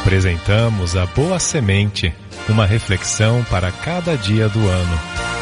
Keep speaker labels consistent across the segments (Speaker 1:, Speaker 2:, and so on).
Speaker 1: Apresentamos a Boa Semente, uma reflexão para cada dia do ano.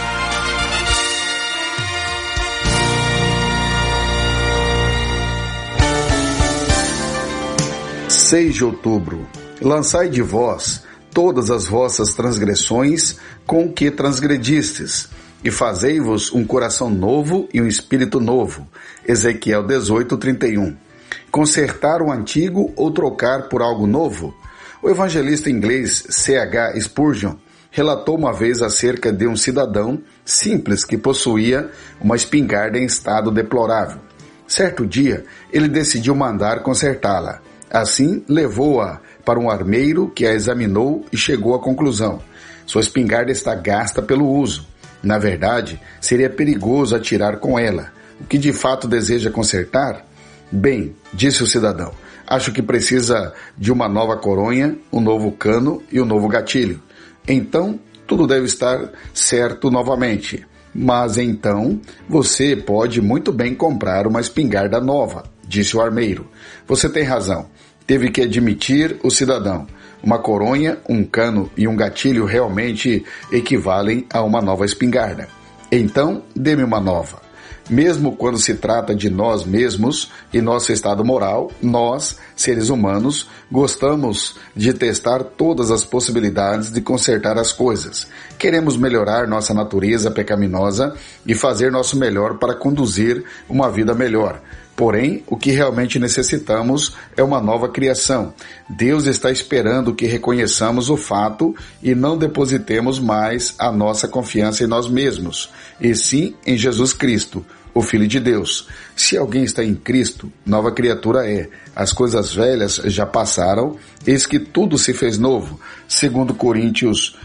Speaker 2: 6 de outubro. Lançai de vós todas as vossas transgressões com que transgredistes, e fazei-vos um coração novo e um espírito novo. Ezequiel 18:31. Consertar o antigo ou trocar por algo novo? O evangelista inglês C.H. Spurgeon relatou uma vez acerca de um cidadão simples que possuía uma espingarda em estado deplorável. Certo dia, ele decidiu mandar consertá-la. Assim, levou-a para um armeiro que a examinou e chegou à conclusão: sua espingarda está gasta pelo uso. Na verdade, seria perigoso atirar com ela. O que de fato deseja consertar? Bem, disse o cidadão, acho que precisa de uma nova coronha, um novo cano e um novo gatilho. Então, tudo deve estar certo novamente. Mas então, você pode muito bem comprar uma espingarda nova, disse o armeiro. Você tem razão. Teve que admitir o cidadão. Uma coronha, um cano e um gatilho realmente equivalem a uma nova espingarda. Então, dê-me uma nova. Mesmo quando se trata de nós mesmos e nosso estado moral, nós, seres humanos, gostamos de testar todas as possibilidades de consertar as coisas. Queremos melhorar nossa natureza pecaminosa e fazer nosso melhor para conduzir uma vida melhor. Porém, o que realmente necessitamos é uma nova criação. Deus está esperando que reconheçamos o fato e não depositemos mais a nossa confiança em nós mesmos, e sim em Jesus Cristo, o Filho de Deus. Se alguém está em Cristo, nova criatura é. As coisas velhas já passaram, eis que tudo se fez novo. 2 Coríntios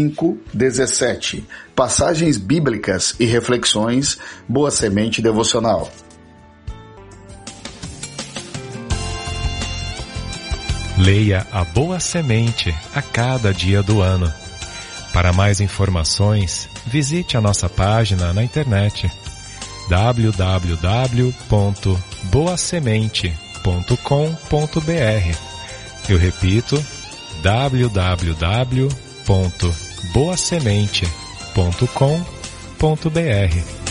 Speaker 2: 5:17. Passagens bíblicas e reflexões, Boa Semente Devocional.
Speaker 1: Leia a Boa Semente a cada dia do ano. Para mais informações, visite a nossa página na internet www.boasemente.com.br. Eu repito, www.boasemente.com.br.